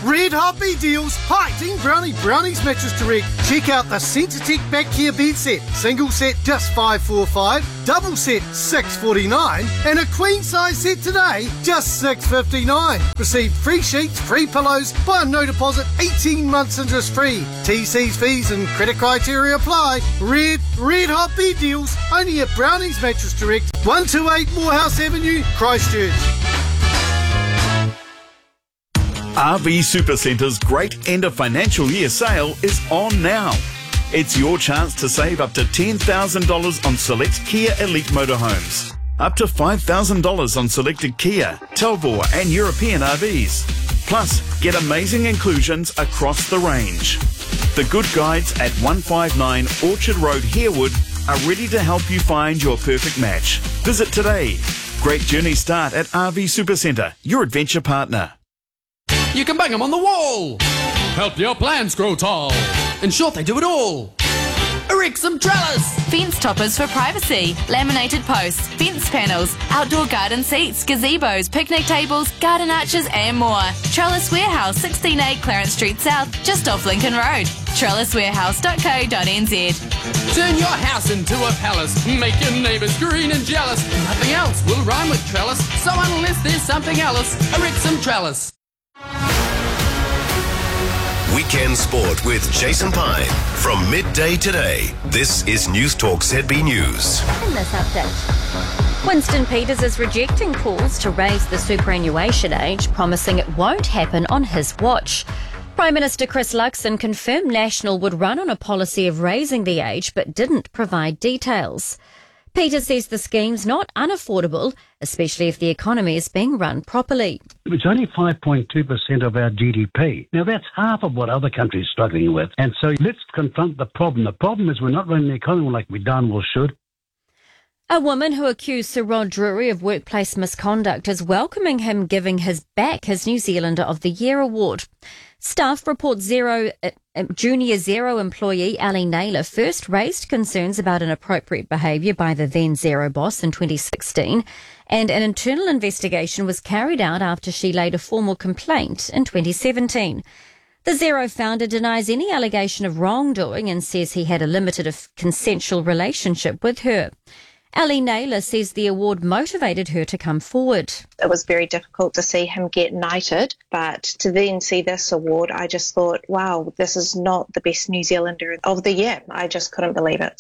Red Hot bed deals. Hi, Team Brownies Mattress Direct. Check out the Centretech back care bed set. Single set just $545, double set $649, and a queen size set today just $659. Receive free sheets, free pillows, buy no deposit, 18 months interest free. TC's fees and credit criteria apply. Red Hot bed deals only at Brownies Mattress Direct, 128 Morehouse Avenue, Christchurch. RV Supercenter's great end of financial year sale is on now. It's your chance to save up to $10,000 on select Kia Elite motorhomes, up to $5,000 on selected Kia, Talbot and European RVs. Plus, get amazing inclusions across the range. The Good Guides at 159 Orchard Road, Harewood are ready to help you find your perfect match. Visit today. Great journeys start at RV Supercentre, your adventure partner. You can bang them on the wall. Help your plants grow tall. In short, they do it all. Erect some trellis. Fence toppers for privacy, laminated posts, fence panels, outdoor garden seats, gazebos, picnic tables, garden arches and more. Trellis Warehouse, 16A Clarence Street South, just off Lincoln Road. trelliswarehouse.co.nz. Turn your house into a palace. Make your neighbours green and jealous. Nothing else will rhyme with trellis, so unless there's something else, erect some trellis. Weekend Sport with Jason Pine from midday today. This is News Talk ZB News. In this update, Winston Peters is rejecting calls to raise the superannuation age, promising it won't happen on his watch. Prime Minister Chris Luxon confirmed National would run on a policy of raising the age but didn't provide details. Peters says the scheme's not unaffordable, especially if the economy is being run properly. It's only 5.2% of our GDP. Now, that's half of what other countries are struggling with. And so let's confront the problem. The problem is we're not running the economy like we darn well should. A woman who accused Sir Rod Drury of workplace misconduct is welcoming him giving his New Zealander of the Year award. Staff report Junior Zero employee Ali Naylor first raised concerns about inappropriate behaviour by the then Zero boss in 2016, and an internal investigation was carried out after she laid a formal complaint in 2017. The Zero founder denies any allegation of wrongdoing and says he had a limited consensual relationship with her. Ali Naylor says the award motivated her to come forward. It was very difficult to see him get knighted, but to then see this award, I just thought, wow, this is not the best New Zealander of the year. I just couldn't believe it.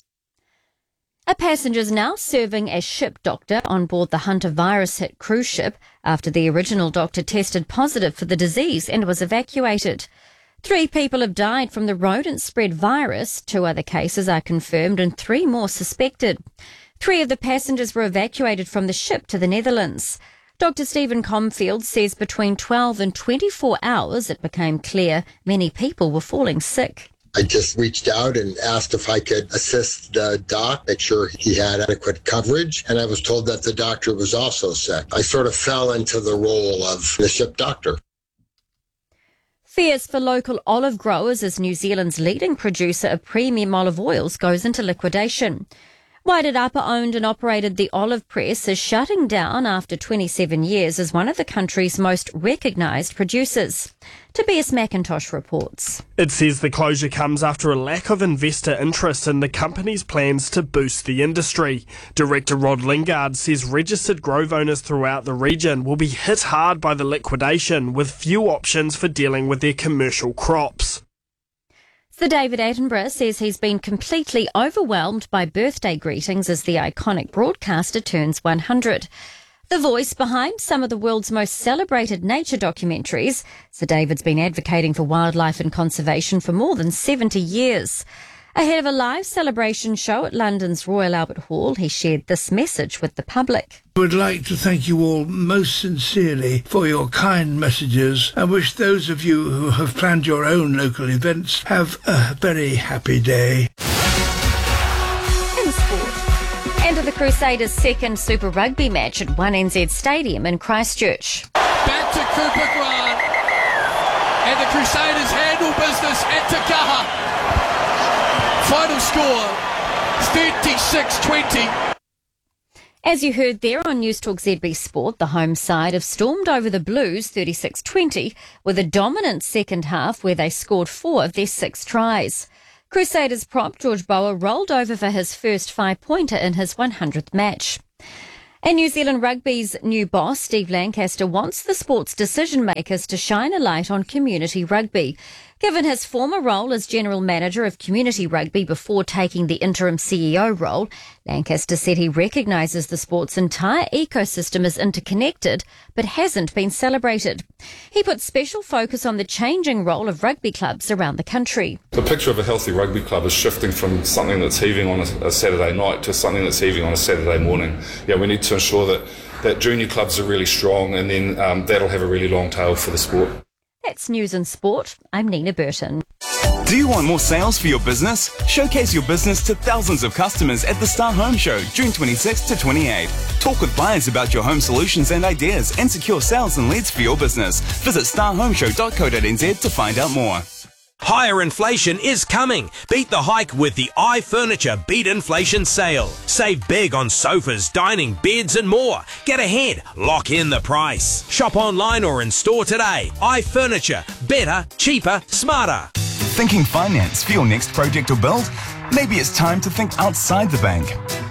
A passenger is now serving as ship doctor on board the Hunter virus-hit cruise ship after the original doctor tested positive for the disease and was evacuated. 3 people have died from the rodent-spread virus. 2 other cases are confirmed and 3 more suspected. 3 of the passengers were evacuated from the ship to the Netherlands. Dr. Stephen Comfield says between 12 and 24 hours it became clear many people were falling sick. I just reached out and asked if I could assist the doc, make sure he had adequate coverage, and I was told that the doctor was also sick. I sort of fell into the role of the ship doctor. Fears for local olive growers as New Zealand's leading producer of premium olive oils goes into liquidation. Wairarapa owned and operated the Olive Press is shutting down after 27 years as one of the country's most recognised producers. Tobias McIntosh reports. It says the closure comes after a lack of investor interest in the company's plans to boost the industry. Director Rod Lingard says registered grove owners throughout the region will be hit hard by the liquidation with few options for dealing with their commercial crops. Sir David Attenborough says he's been completely overwhelmed by birthday greetings as the iconic broadcaster turns 100. The voice behind some of the world's most celebrated nature documentaries, Sir David's been advocating for wildlife and conservation for more than 70 years. Ahead of a live celebration show at London's Royal Albert Hall, he shared this message with the public. I would like to thank you all most sincerely for your kind messages and wish those of you who have planned your own local events have a very happy day. In sport, enter the Crusaders' second Super Rugby match at 1NZ Stadium in Christchurch. Back to Cooper Grant, and the Crusaders handle business at Te Kaha. Final score, 36-20. As you heard there on News Talk ZB Sport, the home side have stormed over the Blues 36-20 with a dominant second half where they scored 4 of their 6 tries. Crusaders prop George Bower rolled over for his first 5-pointer in his 100th match. And New Zealand Rugby's new boss, Steve Lancaster, wants the sport's decision makers to shine a light on community rugby. Given his former role as General Manager of Community Rugby before taking the interim CEO role, Lancaster said he recognises the sport's entire ecosystem is interconnected, but hasn't been celebrated. He put special focus on the changing role of rugby clubs around the country. The picture of a healthy rugby club is shifting from something that's heaving on a Saturday night to something that's heaving on a Saturday morning. Yeah, we need to ensure that junior clubs are really strong, and then that'll have a really long tail for the sport. That's News and Sport. I'm Nina Burton. Do you want more sales for your business? Showcase your business to thousands of customers at the Star Home Show, June 26 to 28. Talk with buyers about your home solutions and ideas and secure sales and leads for your business. Visit starhomeshow.co.nz to find out more. Higher inflation is coming. Beat the hike with the iFurniture Beat Inflation Sale. Save big on sofas, dining, beds and more. Get ahead. Lock in the price. Shop online or in store today. iFurniture. Better, cheaper, smarter. Thinking finance for your next project or build? Maybe it's time to think outside the bank.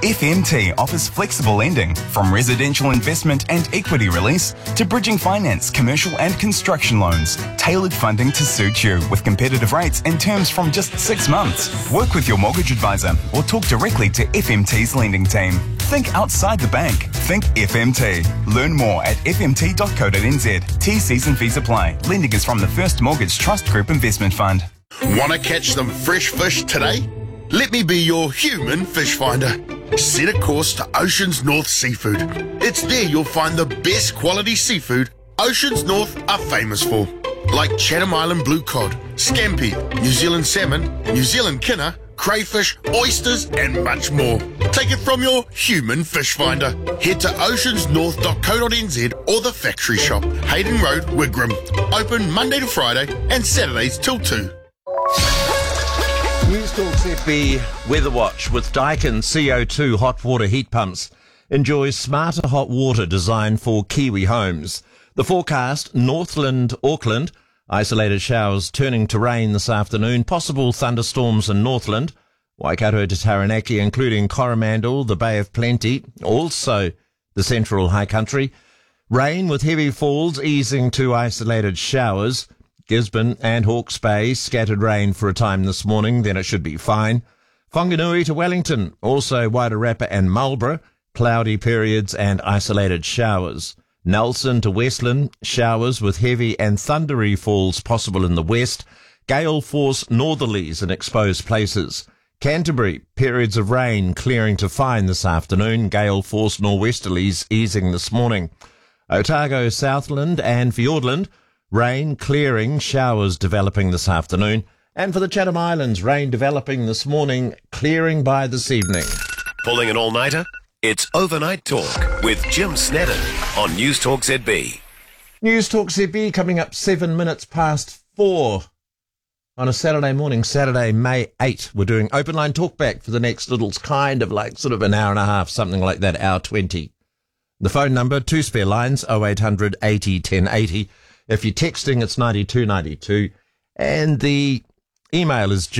FMT offers flexible lending, from residential investment and equity release to bridging finance, commercial and construction loans. Tailored funding to suit you with competitive rates and terms from just 6 months. Work with your mortgage advisor or talk directly to FMT's lending team. Think outside the bank. Think FMT. Learn more at fmt.co.nz. T's and fees apply. Lending is from the First Mortgage Trust Group Investment Fund. Want to catch some fresh fish today? Let me be your human fish finder. Set a course to Oceans North Seafood. It's there you'll find the best quality seafood Oceans North are famous for, like Chatham Island blue cod, scampi, New Zealand salmon, New Zealand kinner, crayfish, oysters and much more. Take it from your human fish finder. Head to oceansnorth.co.nz or the factory shop, Hayden Road, Wigram. Open Monday to Friday and Saturdays till 2. News Talk ZB Weather Watch with Daikin CO2 hot water heat pumps. Enjoy smarter hot water designed for Kiwi homes. The forecast, Northland, Auckland, isolated showers turning to rain this afternoon, possible thunderstorms in Northland, Waikato to Taranaki, including Coromandel, the Bay of Plenty, also the central high country. Rain with heavy falls easing to isolated showers. Gisborne and Hawke's Bay, scattered rain for a time this morning, then it should be fine. Whanganui to Wellington, also Wairarapa and Marlborough, cloudy periods and isolated showers. Nelson to Westland, showers with heavy and thundery falls possible in the west. Gale force northerlies in exposed places. Canterbury, periods of rain clearing to fine this afternoon. Gale force norwesterlies easing this morning. Otago, Southland and Fiordland, rain clearing, showers developing this afternoon. And for the Chatham Islands, rain developing this morning, clearing by this evening. Pulling an all-nighter? It's Overnight Talk with Jim Snedden on News Talk ZB. News Talk ZB coming up 7 minutes past 4 on a Saturday morning, Saturday, May 8. We're doing open line talkback for the next little kind of like sort of an hour and a half, something like that, hour 20. The phone number, 2 spare lines, 0800 80 1080. If you're texting, it's 9292. And the email is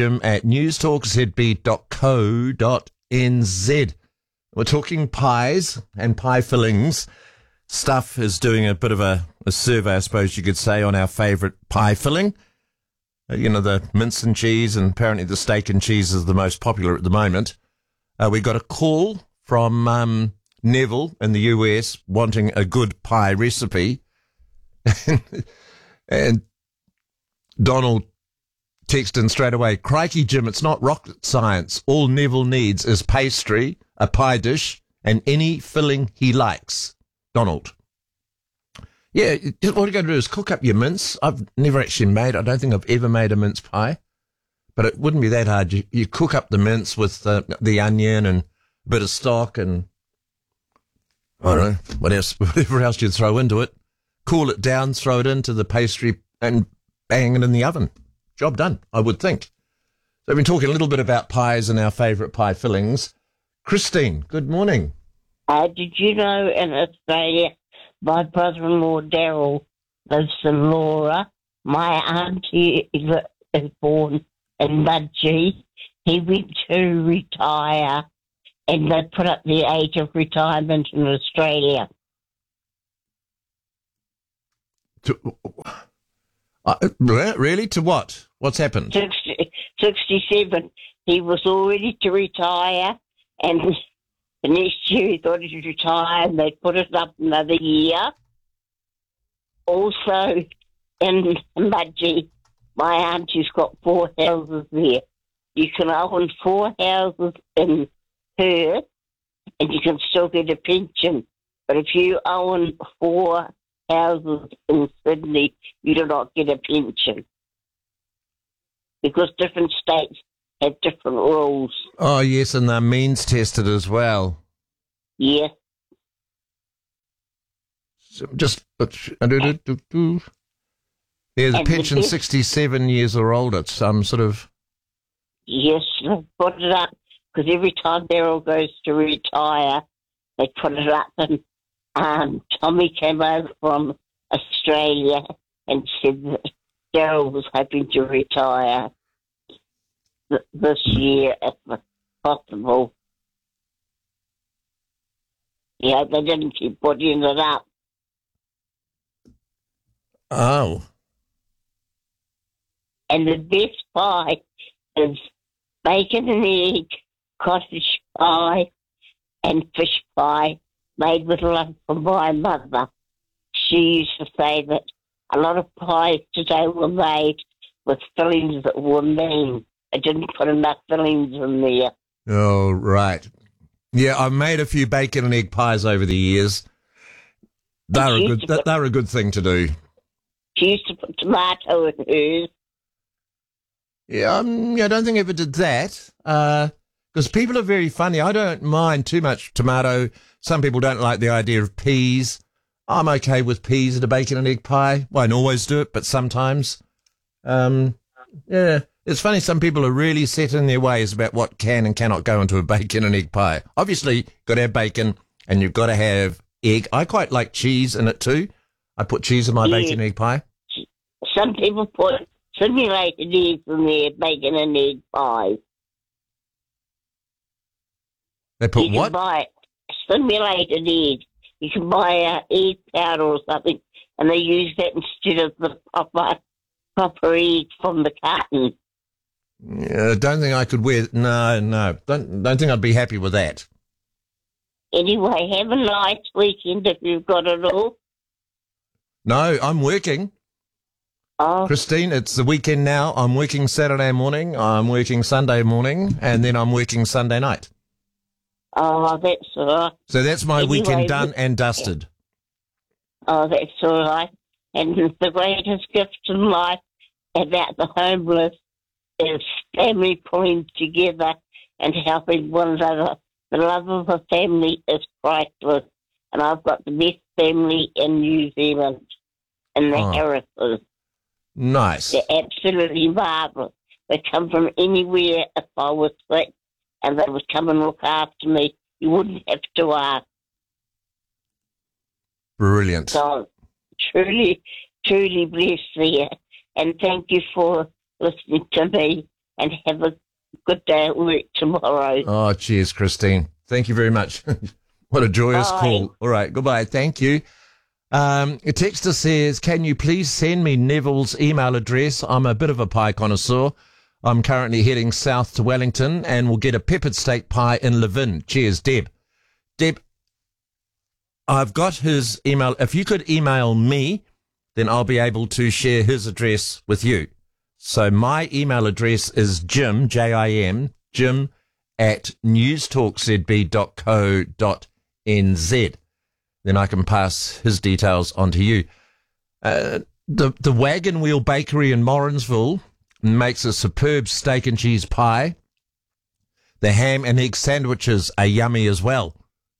jim@newstalkzb.co.nz. We're talking pies and pie fillings. Stuff is doing a bit of a survey, I suppose you could say, on our favourite pie filling. You know, the mince and cheese, and apparently the steak and cheese is the most popular at the moment. We got a call from Neville in the US wanting a good pie recipe. And Donald texted in straight away, crikey, Jim, it's not rocket science. All Neville needs is pastry, a pie dish, and any filling he likes. Donald. Yeah, what you got to do is cook up your mince. I've never actually made, I don't think I've ever made a mince pie, but it wouldn't be that hard. You cook up the mince with the onion and a bit of stock and, I don't know, whatever else you'd throw into it. Cool it down, throw it into the pastry and bang it in the oven. Job done, I would think. So I've been talking a little bit about pies and our favourite pie fillings. Christine, good morning. Did you know in Australia, my brother-in-law Daryl lives in Laura. My auntie is born in Mudgee. He went to retire, and they put up the age of retirement in Australia. Really? To what? What's happened? 67. He was all ready to retire, and the next year he thought he should retire, and they put it up another year. Also, in Mudgee, my auntie's got 4 houses there. You can own 4 houses in Perth, and you can still get a pension. But if you own 4 houses in Sydney, you do not get a pension. Because different states have different rules. Oh, yes, and they're means tested as well. Yeah. So just there's a pension 67 years or older. It's sort of. Yes, they put it up because every time Daryl goes to retire, they put it up. And Tommy came over from Australia and said that Daryl was hoping to retire this year if possible. Yeah, they didn't keep putting it up. Oh. And the best pie is bacon and egg, cottage pie, and fish pie made with love from my mother. She used to say that a lot of pies today were made with fillings that were mean. I didn't put enough fillings in there. Oh, right. Yeah, I've made a few bacon and egg pies over the years. They're a good thing to do. She used to put tomato in hers. Yeah, I don't think I ever did that. Because people are very funny. I don't mind too much tomato. Some people don't like the idea of peas. I'm okay with peas in a bacon and egg pie. Well, I don't always do it, but sometimes. Yeah, it's funny. Some people are really set in their ways about what can and cannot go into a bacon and egg pie. Obviously, you've got to have bacon and you've got to have egg. I quite like cheese in it too. I put cheese in my bacon and egg pie. Some people put simulated eggs in their bacon and egg pies. They put you what? Can buy simulated egg. You can buy egg powder or something, and they use that instead of the proper egg from the carton. Yeah, don't think I could wear. No. Don't think I'd be happy with that. Anyway, have a nice weekend if you've got it all. No, I'm working. Oh. Christine, it's the weekend now. I'm working Saturday morning, I'm working Sunday morning, and then I'm working Sunday night. Oh, that's all right. So that's my weekend done and dusted. Oh, that's all right. And the greatest gift in life about the homeless is family pulling together and helping one another. The love of a family is priceless. And I've got the best family in New Zealand, in the Harrises. Nice. They're absolutely marvellous. They come from anywhere if I was sick, and they would come and look after me. You wouldn't have to ask. Brilliant. So, truly, truly blessed there. And thank you for listening to me, and have a good day at work tomorrow. Oh, cheers, Christine. Thank you very much. What a joyous call. All right, goodbye. Thank you. A texter says, can you please send me Neville's email address? I'm a bit of a pie connoisseur. I'm currently heading south to Wellington and will get a peppered steak pie in Levin. Cheers, Deb. Deb, I've got his email. If you could email me, then I'll be able to share his address with you. So my email address is Jim, Jim, Jim at newstalkzb.co.nz. Then I can pass his details on to you. The Wagon Wheel Bakery in Morrinsville makes a superb steak and cheese pie. The ham and egg sandwiches are yummy as well.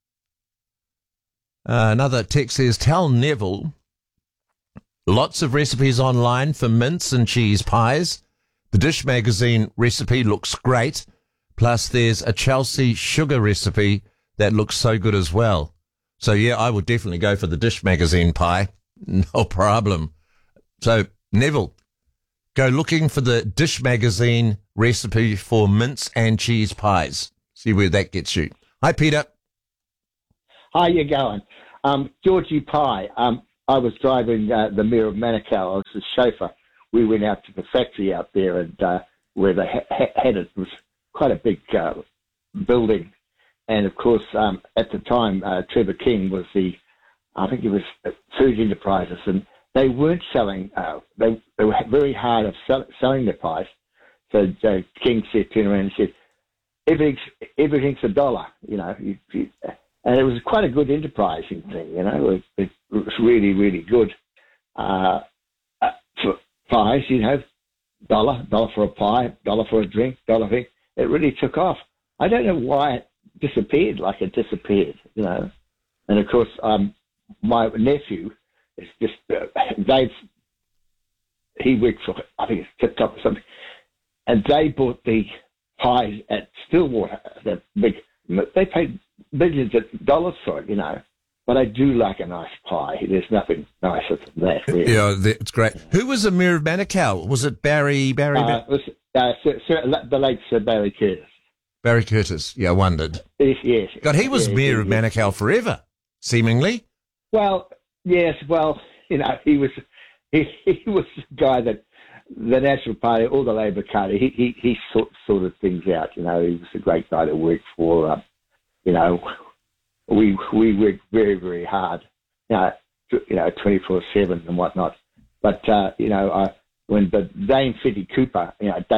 Another text says, tell Neville, lots of recipes online for mince and cheese pies. The Dish Magazine recipe looks great. Plus there's a Chelsea sugar recipe that looks so good as well. So, yeah, I would definitely go for the Dish Magazine pie. No problem. So, Neville, go looking for the Dish Magazine recipe for mince and cheese pies. See where that gets you. Hi, Peter. How you going? Georgie Pie. I was driving the Mayor of Manukau. I was the chauffeur. We went out to the factory out there, and where they had it was quite a big building. And, of course, at the time, Trevor King was I think it was Food Enterprises, and they weren't selling, they were very hard of selling their pies. So King turned around and said, everything's $1, you know. And it was quite a good enterprising thing, you know. It was really, really good for pies, you know. $1 for a pie, $1 for a drink, $1 thing. It really took off. I don't know why it disappeared like it disappeared, you know. And, of course, my nephew is just, he worked for, I think it's Tip Top or something, and they bought the pies at Stillwater, they paid millions of dollars for it, you know. But I do like a nice pie. There's nothing nicer than that, really. Yeah, that's great. Who was the Mayor of Manukau? Was it Barry? It was, the late Sir Barry Curtis. Barry Curtis, yeah, I wondered. Yes. God, he was Mayor of Manukau forever, seemingly. Well, yes, you know, he was the guy that the National Party, or the Labor Party, he sorted things out, you know. He was a great guy to work for, you know. We worked very, very hard, you know, 24/7 and whatnot. But, you know, when the Dame Fitty Cooper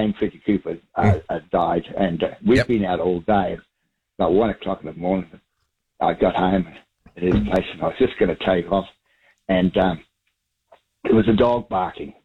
died, and we've been out all day. About 1 o'clock in the morning, I got home at his place, and I was just going to take off, and there was a dog barking,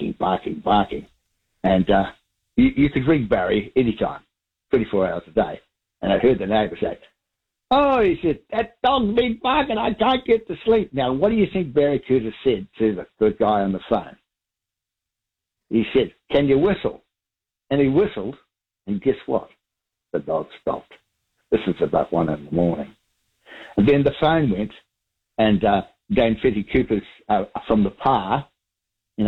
and you could ring Barry anytime, 24 hours a day. And I heard the neighbour say, "Oh," he said, "that dog's been barking. I can't get to sleep." Now, what do you think Barry Curtis said to the guy on the phone? He said, "Can you whistle?" And he whistled, and guess what? The dog stopped. This was about 1 in the morning. And then the phone went, and Dame Fitty Cooper's from the PAR, they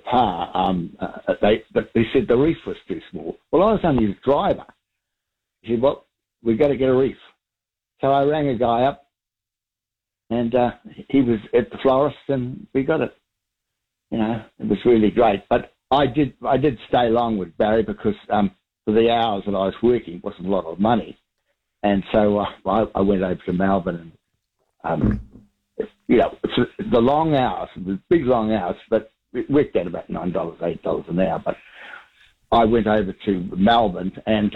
said the reef was too small. Well, I was only his driver. He said, "Well, we've got to get a reef." So I rang a guy up, and he was at the florist, and we got it. You know, it was really great. But I did stay long with Barry because for the hours that I was working, it wasn't a lot of money. And so I went over to Melbourne, and, you know, the long hours, the big long hours, but it worked out about $9, $8 an hour. But I went over to Melbourne, and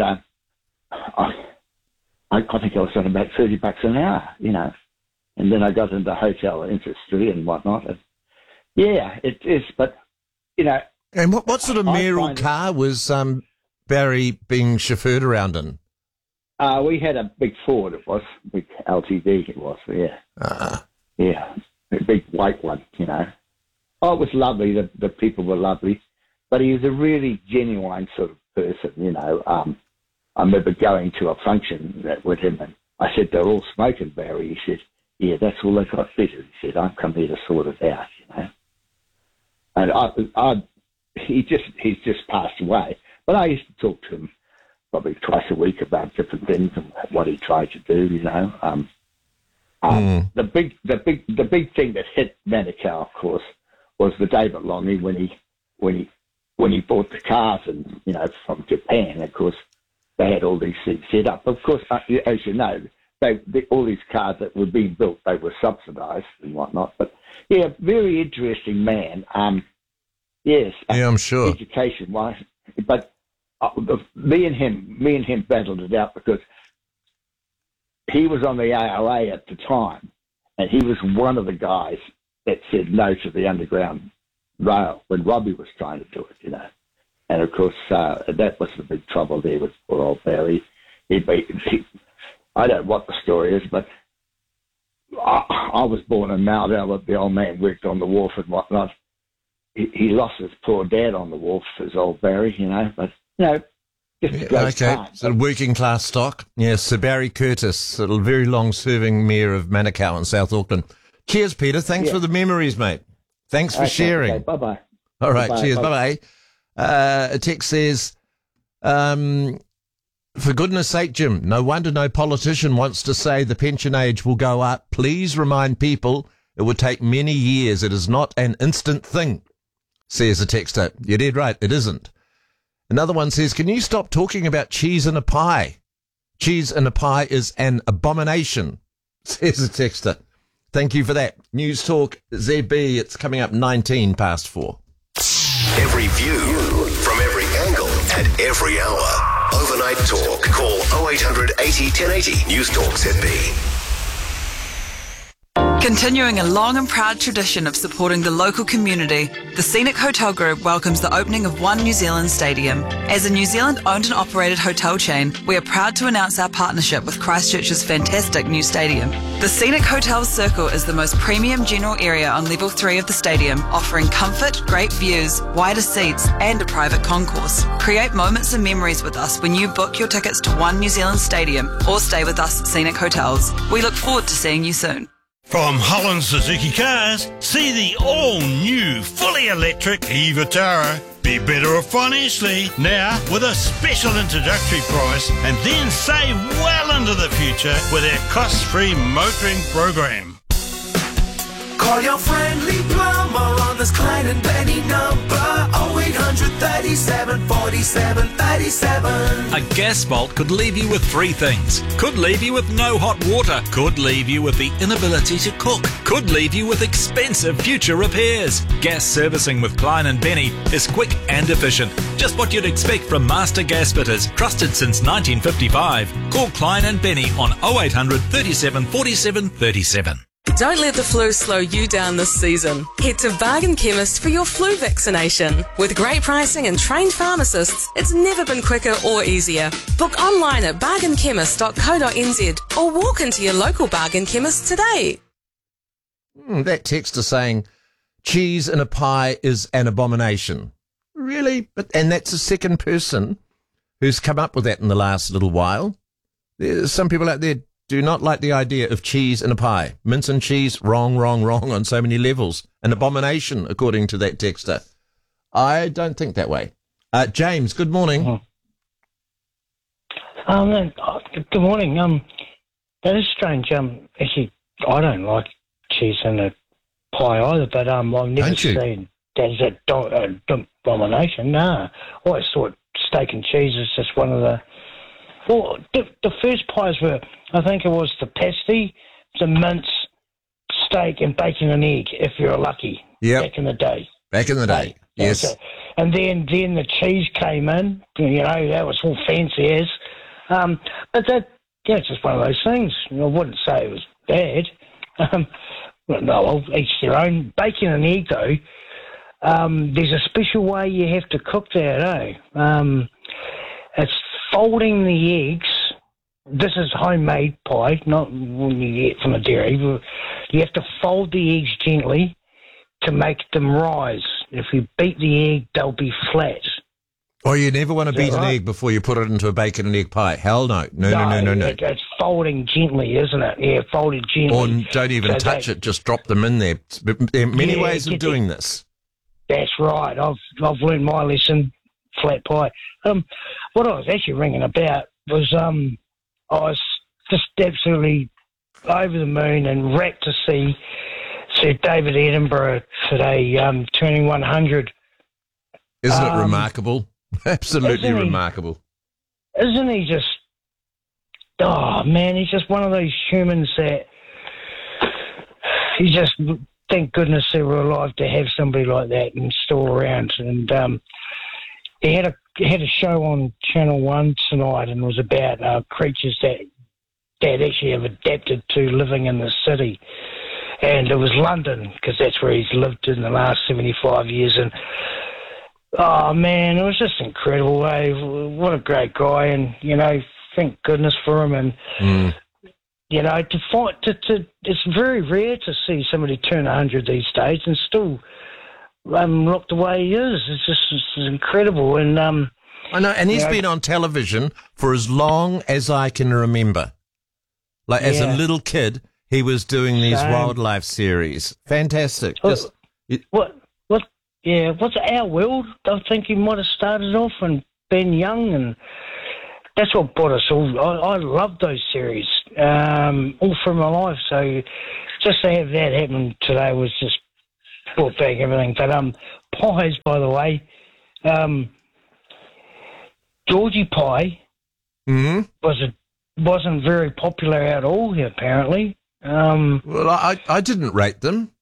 I think I was on about $30 an hour, you know. And then I got into hotel industry and whatnot. And yeah, it is, but, you know. And what sort of mayoral car was Barry being chauffeured around in? We had a big Ford, it was. Big LTD, it was, yeah. Yeah, a big white one, you know. Oh, it was lovely. The people were lovely. But he was a really genuine sort of person, you know. I remember going to a function with him, and I said, "They're all smoking, Barry." He said, "Yeah, that's all they got fitted." He said, "I'm come here to sort it out, you know." And he's just passed away. But I used to talk to him probably twice a week about different things and what he tried to do, you know. The big thing that hit Manukau, of course, was the David Longy when he bought the cars, and you know, from Japan. Of course, they had all these things set up. Of course, as you know, all these cars that were being built, they were subsidised and whatnot. But yeah, very interesting man. Yes, yeah, I'm sure. Education-wise, but me and him battled it out because he was on the ALA at the time, and he was one of the guys that said no to the underground rail when Robbie was trying to do it, you know. And of course, that was the big trouble there with poor old Barry. I don't know what the story is, but I was born in Mount Albert. The old man worked on the wharf and whatnot. He lost his poor dad on the wharf, his old Barry, you know. But, you know, Okay, sort of working class stock. Yes, Sir Barry Curtis, sort of very long-serving Mayor of Manukau in South Auckland. Cheers, Peter. Thanks for the memories, mate. Thanks for sharing. Okay, bye-bye. All right, Bye-bye. cheers. Bye-bye. A text says, for goodness sake, Jim, no wonder no politician wants to say the pension age will go up. Please remind people it would take many years. It is not an instant thing, says a texter. You're dead right, it isn't. Another one says, can you stop talking about cheese in a pie? Cheese in a pie is an abomination, says a texter. Thank you for that. News Talk ZB, it's coming up 4:19. Every view from every angle at every hour. Overnight Talk. Call 0800 80 1080. News Talk ZB. Continuing a long and proud tradition of supporting the local community, the Scenic Hotel Group welcomes the opening of One New Zealand Stadium. As a New Zealand-owned and operated hotel chain, we are proud to announce our partnership with Christchurch's fantastic new stadium. The Scenic Hotel Circle is the most premium general area on level 3 of the stadium, offering comfort, great views, wider seats, and a private concourse. Create moments and memories with us when you book your tickets to One New Zealand Stadium or stay with us at Scenic Hotels. We look forward to seeing you soon. From Holland Suzuki Cars, see the all-new, fully electric e-Vitara. Be better off financially now with a special introductory price and then save well into the future with our cost-free motoring program. Call your friendly plumber on this Klein and Benny number 0800 37 47 37. A gas fault could leave you with three things. Could leave you with no hot water. Could leave you with the inability to cook. Could leave you with expensive future repairs. Gas servicing with Klein and Benny is quick and efficient. Just what you'd expect from master gas fitters, trusted since 1955. Call Klein and Benny on 0800 37 47 37. Don't let the flu slow you down this season. Head to Bargain Chemist for your flu vaccination. With great pricing and trained pharmacists, it's never been quicker or easier. Book online at bargainchemist.co.nz or walk into your local Bargain Chemist today. That text is saying cheese in a pie is an abomination. Really? And that's the second person who's come up with that in the last little while. There's some people out there do not like the idea of cheese in a pie. Mince and cheese, wrong on so many levels. An abomination, according to that texter. I don't think that way. James, good morning. Good morning. That is strange. Actually, I don't like cheese in a pie either, but I've never seen that as a abomination. No. I always thought steak and cheese is just one of the... Well, the first pies were, I think it was the pasty, the mince, steak, and bacon and egg, if you're lucky. Yep. Back in the day. Back in the day, yes. Okay. And then the cheese came in. You know, that was all fancy as. But that's just one of those things. I wouldn't say it was bad. No, each their own. Bacon and egg, though, there's a special way you have to cook that, it's folding the eggs. This is homemade pie, not when you get from a dairy. You have to fold the eggs gently to make them rise. If you beat the egg, they'll be flat. Oh, you never want to beat an egg before you put it into a bacon and egg pie. Hell no. No. It's folding gently, isn't it? Yeah, folded gently. Or don't even touch it, just drop them in there. There are many ways of doing this. That's right. I've learned my lesson. Flat pie. What I was actually ringing about was I was just absolutely over the moon and rapt to see Sir David Attenborough today turning 100. Isn't it remarkable? Absolutely remarkable. Isn't he just... Oh, man, he's just one of those humans that... You just... Thank goodness they were alive to have somebody like that and still around. And... He had a show on Channel 1 tonight, and it was about creatures that actually have adapted to living in the city. And it was London, because that's where he's lived in the last 75 years. And, oh, man, it was just incredible. What a great guy. And, you know, thank goodness for him. And, you know, it's very rare to see somebody turn 100 these days and still... look the way he is. It's incredible. And I know, and he's been on television for as long as I can remember. Like, as a little kid, he was doing these wildlife series. Fantastic. What's Our World? I think he might have started off and been young, and that's what brought us all. I love those series all through my life, so just to have that happen today was just brought back everything. But pies, by the way, Georgie pie wasn't very popular at all here, apparently. Well, I didn't rate them.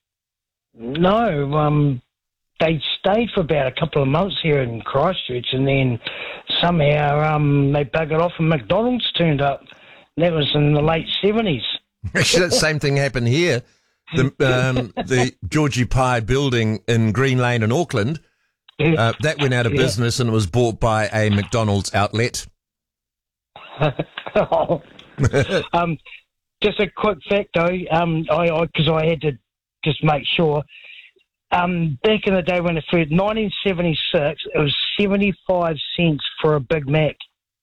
No, they stayed for about a couple of months here in Christchurch, and then somehow they buggered off and McDonald's turned up. That was in the late 70s. Actually, that same thing happened here. The Georgie Pie building in Green Lane in Auckland, that went out of business and it was bought by a McDonald's outlet. Just a quick fact, though, because I had to just make sure. Back in the day when it first, 1976, it was 75 cents for a Big Mac.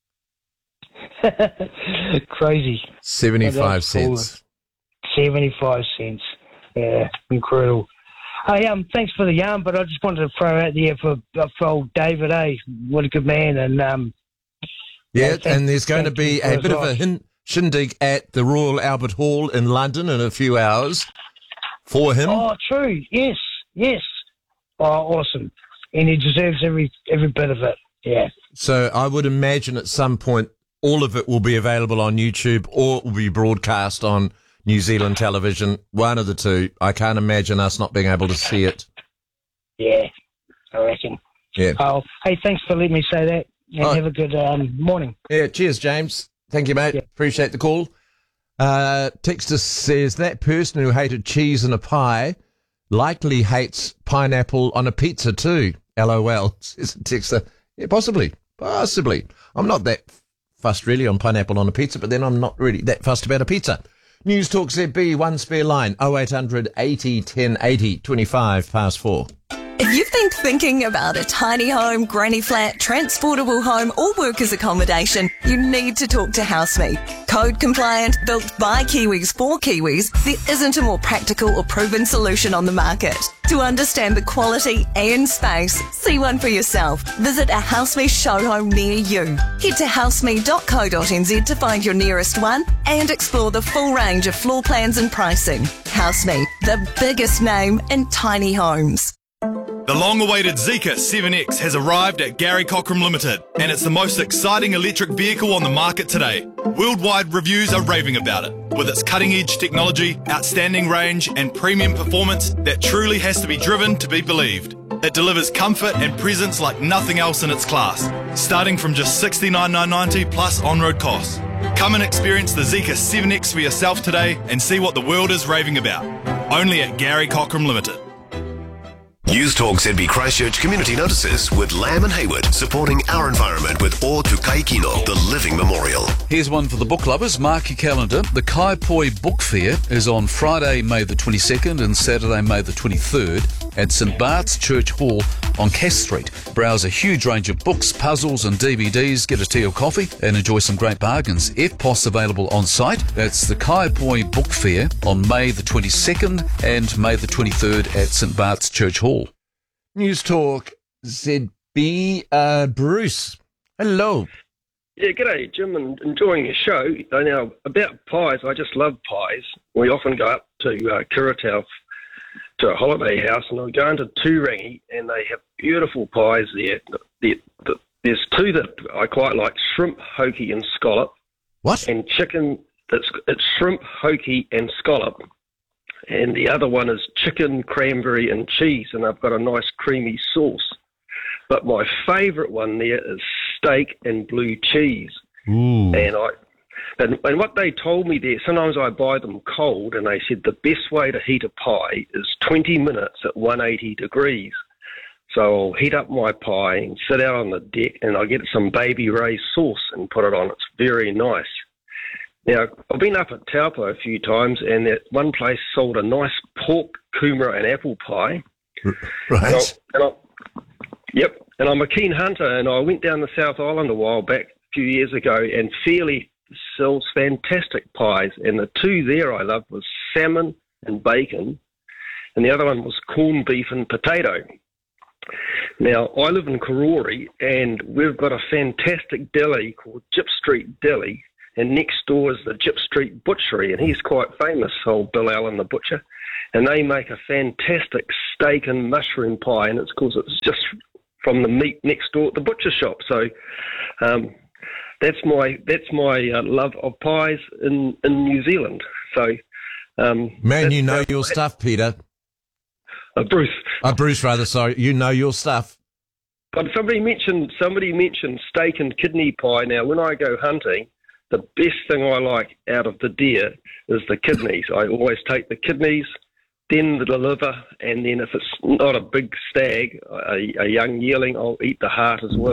Crazy. 75 cents. 75 cents. Yeah, incredible. Hey, thanks for the yarn, but I just wanted to throw out there for old David, what a good man. And and there's going to be a bit of a shindig at the Royal Albert Hall in London in a few hours for him. Oh, true. Yes. Oh, awesome. And he deserves every bit of it. Yeah. So I would imagine at some point all of it will be available on YouTube or it will be broadcast on New Zealand television. One of the two. I can't imagine us not being able to see it. Yeah, I reckon. Yeah. Oh, hey, thanks for letting me say that. And have a good morning. Yeah, cheers, James. Thank you, mate. Yeah. Appreciate the call. Texter says that person who hated cheese in a pie likely hates pineapple on a pizza too. LOL, says a texter. Yeah, possibly. I'm not that fussed really on pineapple on a pizza, but then I'm not really that fussed about a pizza. News Talk ZB, one spare line, 0800 80 1080, 25 past 4. If you've been thinking about a tiny home, granny flat, transportable home or workers accommodation, you need to talk to HouseMe. Code compliant, built by Kiwis for Kiwis, there isn't a more practical or proven solution on the market. To understand the quality and space, see one for yourself. Visit a HouseMe showroom near you. Head to houseme.co.nz to find your nearest one and explore the full range of floor plans and pricing. HouseMe, the biggest name in tiny homes. The long-awaited Zeekr 7X has arrived at Gary Cockram Limited, and it's the most exciting electric vehicle on the market today. Worldwide reviews are raving about it, with its cutting-edge technology, outstanding range, and premium performance that truly has to be driven to be believed. It delivers comfort and presence like nothing else in its class, starting from just $69,990 plus on-road costs. Come and experience the Zeekr 7X for yourself today and see what the world is raving about. Only at Gary Cockram Limited. News Talk ZB Christchurch community notices with Lamb and Hayward supporting our environment with O Tukai Kino, the living memorial. Here's one for the book lovers. Mark your calendar. The Kaipoi Book Fair is on Friday, May the 22nd and Saturday, May the 23rd at St Bart's Church Hall on Cass Street. Browse a huge range of books, puzzles and DVDs, get a tea or coffee and enjoy some great bargains. FPOS available on site. That's the Kaipoi Book Fair on May the 22nd and May the 23rd at St Bart's Church Hall. News Talk ZB, Bruce. Hello. Yeah, g'day, Jim, and enjoying your show. Now, about pies, I just love pies. We often go up to Kuratau to a holiday house, and I go into Turangi, and they have beautiful pies there. There's two that I quite like, shrimp, hoki, and scallop. What? And chicken, it's shrimp, hoki, and scallop. And the other one is chicken, cranberry, and cheese, and I've got a nice creamy sauce. But my favourite one there is steak and blue cheese. Ooh. And what they told me there, sometimes I buy them cold, and they said the best way to heat a pie is 20 minutes at 180 degrees. So I'll heat up my pie and sit out on the deck, and I get some Baby Ray sauce and put it on. It's very nice. Now, I've been up at Taupo a few times, and that one place sold a nice pork, kumara, and apple pie. Right. Yep. And I'm a keen hunter, and I went down the South Island a while back, a few years ago, and Fairleigh sells fantastic pies. And the two there I loved was salmon and bacon, and the other one was corned beef and potato. Now, I live in Karori, and we've got a fantastic deli called Gyp Street Deli, and next door is the Gyp Street Butchery, and he's quite famous, old Bill Allen the butcher, and they make a fantastic steak and mushroom pie, and it's because it's just from the meat next door at the butcher shop. So that's my love of pies in New Zealand. So man, you know your stuff, Peter. Bruce. Bruce, rather. Sorry, you know your stuff. But somebody mentioned steak and kidney pie. Now, when I go hunting, the best thing I like out of the deer is the kidneys. I always take the kidneys, then the liver, and then if it's not a big stag, a young yearling, I'll eat the heart as well.